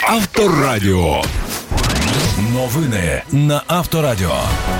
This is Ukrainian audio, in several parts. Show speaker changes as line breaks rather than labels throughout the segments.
Авторадіо. Новини на Авторадіо.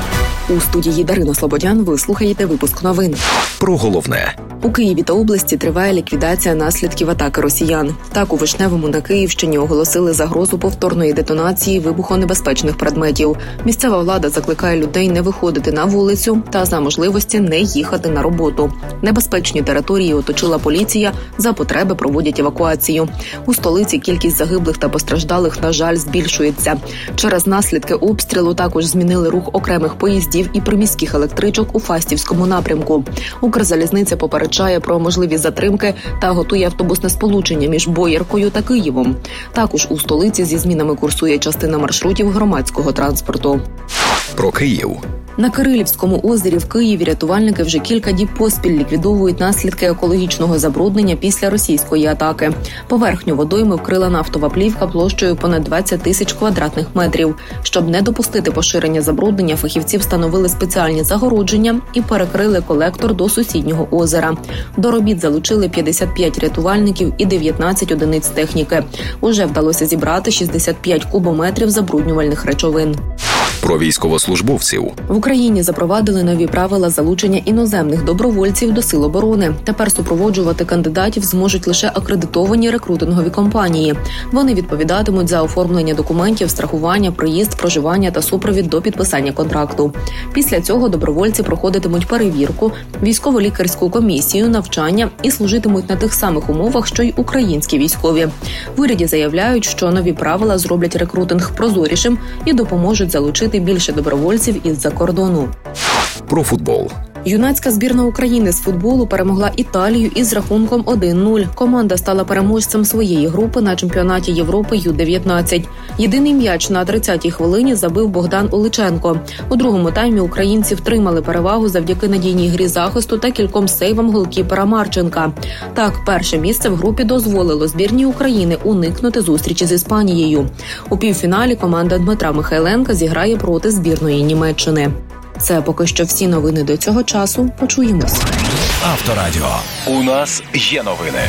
У студії Дарина Слободян ви слухаєте випуск новин.
Про головне.
У Києві та області триває ліквідація наслідків атаки росіян. Так, у Вишневому на Київщині оголосили загрозу повторної детонації вибухонебезпечних предметів. Місцева влада закликає людей не виходити на вулицю та за можливості не їхати на роботу. Небезпечні території оточила поліція, за потреби проводять евакуацію. У столиці кількість загиблих та постраждалих, на жаль, збільшується. Через наслідки обстрілу також змінили рух окремих поїздів і приміських електричок у Фастівському напрямку. Укрзалізниця попереджає про можливі затримки та готує автобусне сполучення між Бояркою та Києвом. Також у столиці зі змінами курсує частина маршрутів громадського транспорту.
Про Київ.
На Кирилівському озері в Києві рятувальники вже кілька діб поспіль ліквідовують наслідки екологічного забруднення після російської атаки. Поверхню водойми вкрила нафтова плівка площею понад 20 тисяч квадратних метрів. Щоб не допустити поширення забруднення, фахівці встановили спеціальні загородження і перекрили колектор до сусіднього озера. До робіт залучили 55 рятувальників і 19 одиниць техніки. Уже вдалося зібрати 65 кубометрів забруднювальних речовин.
Про військовослужбовців.
В Україні запровадили нові правила залучення іноземних добровольців до сил оборони. Тепер супроводжувати кандидатів зможуть лише акредитовані рекрутингові компанії. Вони відповідатимуть за оформлення документів, страхування, проїзд, проживання та супровід до підписання контракту. Після цього добровольці проходитимуть перевірку, військово-лікарську комісію, навчання і служитимуть на тих самих умовах, що й українські військові. В уряді заявляють, що нові правила зроблять рекрутинг прозорішим і допоможуть залучити більше добровольців із-за кордону.
Про футбол.
Юнацька збірна України з футболу перемогла Італію із рахунком 1-0. Команда стала переможцем своєї групи на чемпіонаті Європи Ю-19. Єдиний м'яч на 30-й хвилині забив Богдан Уличенко. У другому таймі українці втримали перевагу завдяки надійній грі захисту та кільком сейвам голкіпера Марченка. Так, перше місце в групі дозволило збірній України уникнути зустрічі з Іспанією. У півфіналі команда Дмитра Михайленка зіграє проти збірної Німеччини. Це поки що всі новини до цього часу. Почуємось.
Авторадіо. У нас є новини.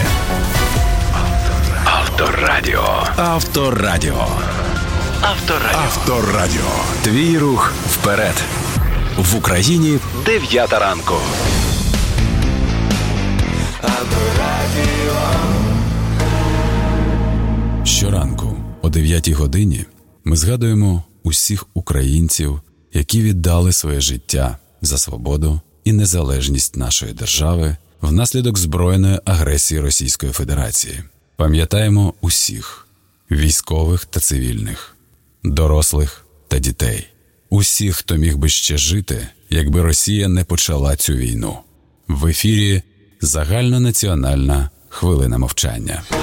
Авторадіо. Авторадіо. Авторадіо. Авторадіо. Твій рух вперед. В Україні 9 ранку. Авторадіо.
Щоранку о 9 годині ми згадуємо усіх українців, які віддали своє життя за свободу і незалежність нашої держави внаслідок збройної агресії Російської Федерації. Пам'ятаємо усіх – військових та цивільних, дорослих та дітей. Усіх, хто міг би ще жити, якби Росія не почала цю війну. В ефірі загальнонаціональна хвилина мовчання.